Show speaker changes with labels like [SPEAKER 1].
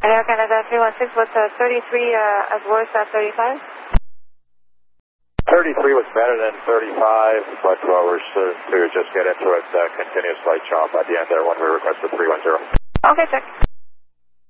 [SPEAKER 1] Air Canada 316, what's 33 as worse as 35?
[SPEAKER 2] 33 was better than 35, but we're to just get into it, continuous flight chop at the end there when we requested 310.
[SPEAKER 1] Okay, check.